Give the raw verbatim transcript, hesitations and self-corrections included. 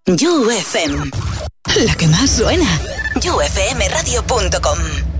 You F M, la que más suena. you f m radio punto com